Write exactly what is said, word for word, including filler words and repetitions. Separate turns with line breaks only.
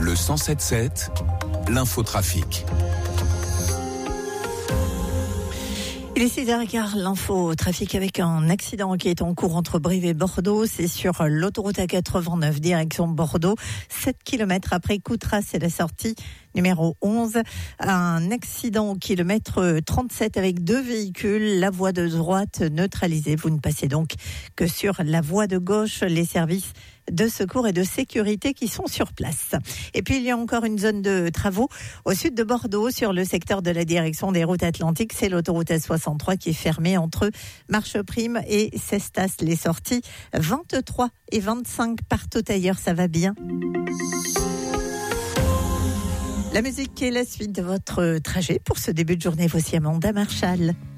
Le cent sept sept, l'infotrafic.
Il est six heures quinze, l'info trafic avec un accident qui est en cours entre Brive et Bordeaux. C'est sur l'autoroute A quatre-vingt-neuf, direction Bordeaux. sept kilomètres après Coutras, c'est la sortie numéro onze. Un accident au kilomètre trente-sept avec deux véhicules. La voie de droite neutralisée. Vous ne passez donc que sur la voie de gauche. Les services de secours et de sécurité qui sont sur place. Et puis il y a encore une zone de travaux au sud de Bordeaux sur le secteur de la direction des routes atlantiques. C'est l'autoroute A soixante-trois qui est fermée entre Marcheprime et Cestas. Les sorties vingt-trois et vingt-cinq partout ailleurs, ça va bien. La musique est la suite de votre trajet pour ce début de journée. Voici Amanda Marshall.